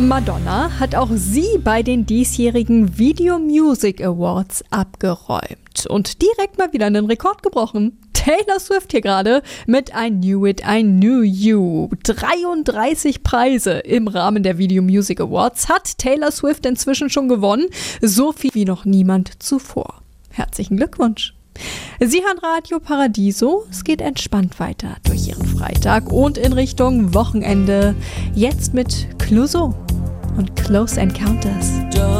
Madonna hat auch sie bei den diesjährigen Video Music Awards abgeräumt und direkt mal wieder einen Rekord gebrochen. Taylor Swift hier gerade mit I Knew It, I Knew You. 33 Preise im Rahmen der Video Music Awards hat Taylor Swift inzwischen schon gewonnen. So viel wie noch niemand zuvor. Herzlichen Glückwunsch. Sie hören Radio Paradiso. Es geht entspannt weiter durch Ihren Freitag und in Richtung Wochenende. Jetzt mit Clouseau und Close Encounters.